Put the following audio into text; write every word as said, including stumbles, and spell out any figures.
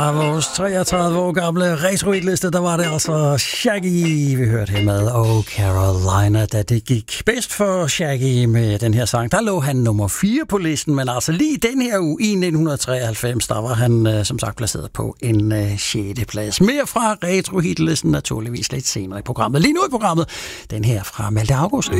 Af vores treogtredive år gamle retro-hitliste, der var det altså Shaggy, vi hørte her med. Og Carolina, da det gik bedst for Shaggy med den her sang, der lå han nummer fire på listen, men altså lige den her uge i nitten treoghalvfems, der var han øh, som sagt placeret på en øh, sjette plads. Mere fra retro-hitlisten naturligvis lidt senere i programmet. Lige nu i programmet, den her fra Malte August.